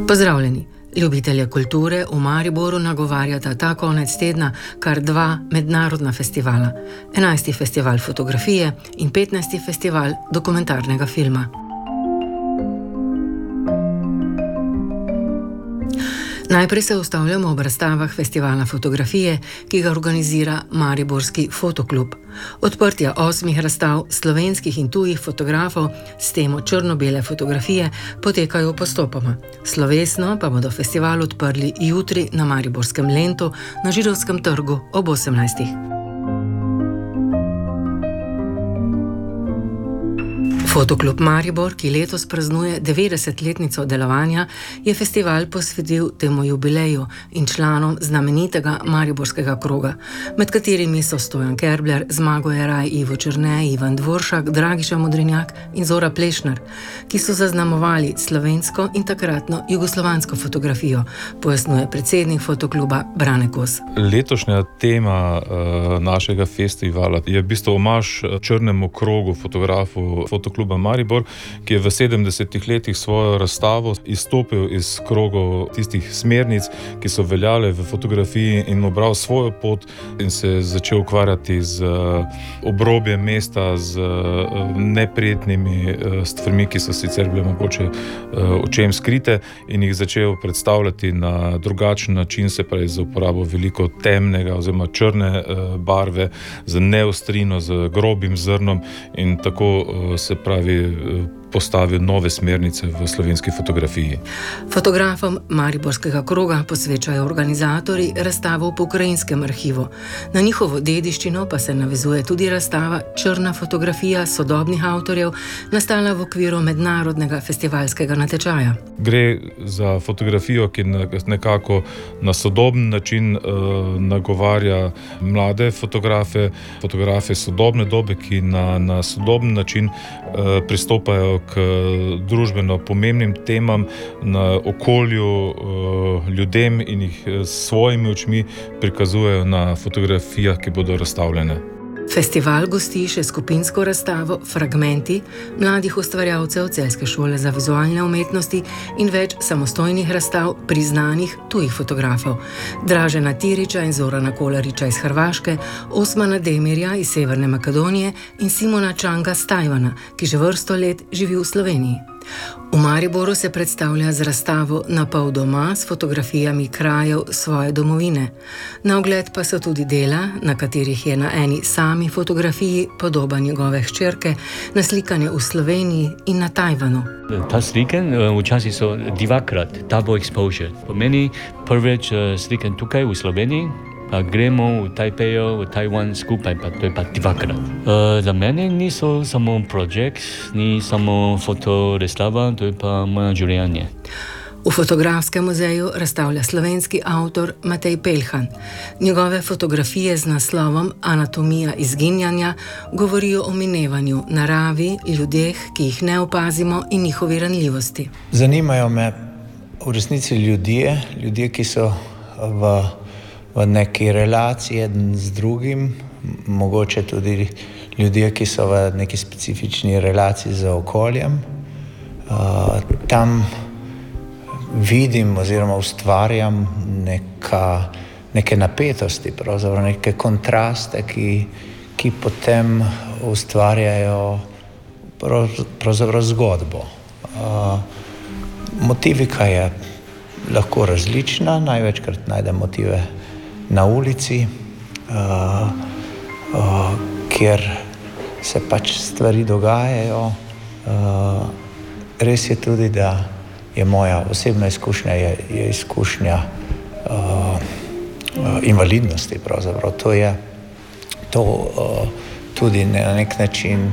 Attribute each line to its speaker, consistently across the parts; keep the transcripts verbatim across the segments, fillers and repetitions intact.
Speaker 1: Pozdravljeni! Ljubitelje kulture v Mariboru nagovarjata ta konec tedna kar dva mednarodna festivala. enajsti festival fotografije in petnajsti festival dokumentarnega filma. Najprej se ustavljamo ob razstavah festivala fotografije, ki ga organizira Mariborski fotoklub. Odprtja osmih razstav slovenskih in tujih fotografov s temo črno-bele fotografije potekajo postopoma. Slovesno pa bodo festival odprli jutri na Mariborskem Lentu na Žirovskem trgu ob osemnajstih. Fotoklub Maribor, ki letos praznuje devetdesetletnico delovanja, je festival posvetil temu jubileju in članom znamenitega Mariborskega kroga, med katerimi so Stojan Kerbler, Zmago Jeraj, Ivo Černe, Ivan Dvoršak, Dragiša Modrinjak in Zora Plešner, ki so zaznamovali slovensko in takratno jugoslovansko fotografijo, pojasnjuje predsednik fotokluba Brane Kos.
Speaker 2: Letošnja tema uh, našega festivala je v bistvu omaž črnemu krogu fotografu fotokluba Maribor, ki je v sedemdesetih letih svojo razstavo izstopil iz krogov tistih smernic, ki so veljale v fotografiji, in obral svojo pot in se začel ukvarjati z obrobjem mesta, z neprijetnimi stvarmi, ki so sicer bile mogoče očem skrite, in jih začel predstavljati na drugačen način, se pravi z uporabo veliko temnega oziroma črne barve, z neostrino, z grobim zrnom, in tako se pravi postavil nove smernice v slovenski fotografiji.
Speaker 1: Fotografom Mariborskega kroga posvečajo organizatorji razstavo v Pokrajinskem arhivu. Na njihovo dediščino pa se navezuje tudi razstava Črna fotografija sodobnih avtorjev, nastala v okviru mednarodnega festivalskega natečaja.
Speaker 2: Gre za fotografijo, ki nekako na sodoben način uh, nagovarja mlade fotografe, fotografe sodobne dobe, ki na, na sodoben način uh, pristopajo k družbeno pomembnim temam, na okolju, ljudem, in jih s svojimi očmi prikazujejo na fotografijah, ki bodo razstavljene.
Speaker 1: Festival gosti še skupinsko razstavo Fragmenti mladih ustvarjalcev Celjske šole za vizualne umetnosti in več samostojnih razstav priznanih tujih fotografov. Dražena Tiriča in Zorana Kolariča iz Hrvaške, Osmana Demirja iz Severne Makedonije in Simona Čanga z Tajvana, ki že vrsto let živi v Sloveniji. V Mariboru se predstavlja z razstavo Na pol doma s fotografijami krajev svoje domovine. Na ogled pa so tudi dela, na katerih je na eni sami fotografiji podoba njegove hčerke, naslikane v Sloveniji in na Tajvanu.
Speaker 3: Ta sliken včasih so dvakrat double exposure. Pomeni prvič sliken tukaj v Sloveniji, pa gremo v Tajpeju, v Tajvan skupaj, pa to je pa dvakrat. Uh, za mene niso samo projekt, ni samo fotorazstava, to je pa moje življenje.
Speaker 1: V Fotografskem muzeju razstavlja slovenski avtor Matej Pelhan. Njegove fotografije z naslovom Anatomija izginjanja govorijo o minevanju, naravi, ljudeh, ki jih ne opazimo, in njihovi ranljivosti.
Speaker 4: Zanimajo me v resnici ljudje, ljudje, ki so v v neki relaciji z drugim, mogoče tudi ljudje, ki so v neki specifični relaciji z okoljem. Uh, tam vidim oziroma ustvarjam neka, neke napetosti, pravzaprav neke kontraste, ki, ki potem ustvarjajo pravzaprav zgodbo. Uh, motivika je lahko različna, največkrat najdem motive na ulici, uh, uh, kjer se pač stvari dogajajo. Uh, res je tudi, da je moja osebna izkušnja je, je izkušnja uh, uh, invalidnosti. Pravzaprav to je to uh, tudi na nek način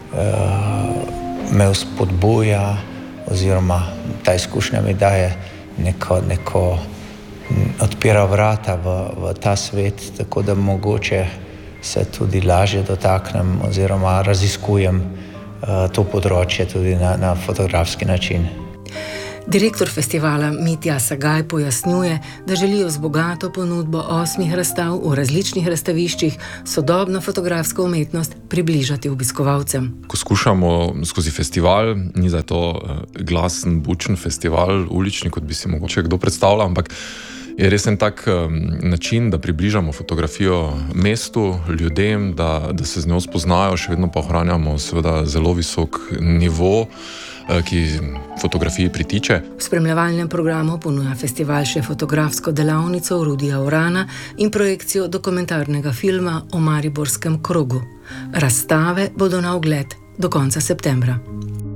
Speaker 4: uh, me vzpodbuja, oziroma ta izkušnja mi daje neko, neko odpira vrata v, v ta svet, tako da mogoče se tudi lažje dotaknem oziroma raziskujem uh, to področje tudi na, na fotografski način.
Speaker 1: Direktor festivala Mitja Sagaj pojasnjuje, da želijo z bogato ponudbo osmih razstav v različnih razstaviščih sodobno fotografsko umetnost približati obiskovalcem.
Speaker 5: Ko skušamo skozi festival, ni za to glasen, bučen festival, ulični, kot bi si mogoče kdo predstavljal, ampak je res en tak način, da približamo fotografijo mestu, ljudem, da, da se z njo spoznajo, še vedno pa ohranjamo seveda zelo visok nivo, ki fotografiji pritiče.
Speaker 1: V spremljevalnem programu ponuja festival še fotografsko delavnico Rudija Urana in projekcijo dokumentarnega filma o Mariborskem krogu. Razstave bodo na ogled do konca septembra.